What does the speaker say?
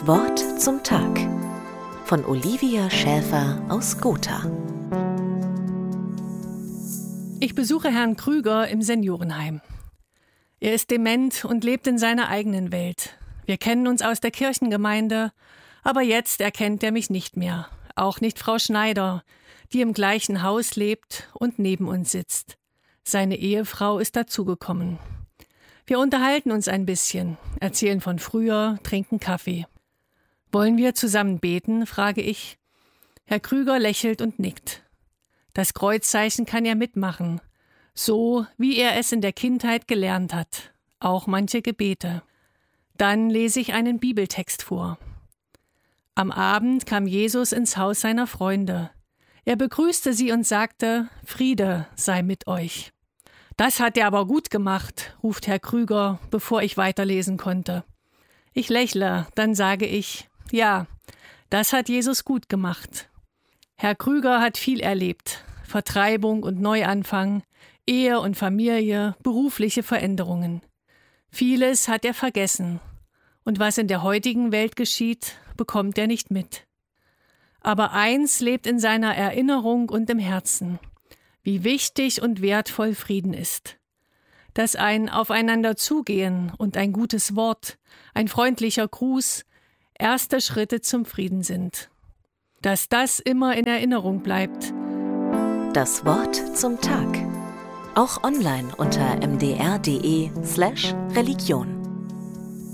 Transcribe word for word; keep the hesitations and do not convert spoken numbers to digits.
Wort zum Tag von Olivia Schäfer aus Gotha. Ich besuche Herrn Krüger im Seniorenheim. Er ist dement und lebt in seiner eigenen Welt. Wir kennen uns aus der Kirchengemeinde, aber jetzt erkennt er mich nicht mehr. Auch nicht Frau Schneider, die im gleichen Haus lebt und neben uns sitzt. Seine Ehefrau ist dazugekommen. Wir unterhalten uns ein bisschen, erzählen von früher, trinken Kaffee. »Wollen wir zusammen beten?« frage ich. Herr Krüger lächelt und nickt. Das Kreuzzeichen kann er mitmachen, so wie er es in der Kindheit gelernt hat, auch manche Gebete. Dann lese ich einen Bibeltext vor. Am Abend kam Jesus ins Haus seiner Freunde. Er begrüßte sie und sagte, »Friede sei mit euch.« »Das hat er aber gut gemacht«, ruft Herr Krüger, bevor ich weiterlesen konnte. Ich lächle, dann sage ich, »Ja, das hat Jesus gut gemacht.« Herr Krüger hat viel erlebt. Vertreibung und Neuanfang, Ehe und Familie, berufliche Veränderungen. Vieles hat er vergessen. Und was in der heutigen Welt geschieht, bekommt er nicht mit. Aber eins lebt in seiner Erinnerung und im Herzen: wie wichtig und wertvoll Frieden ist. Dass ein Aufeinander zugehen und ein gutes Wort, ein freundlicher Gruß erste Schritte zum Frieden sind. Dass das immer in Erinnerung bleibt. Das Wort zum Tag. Auch online unter m d r punkt d e slash Religion.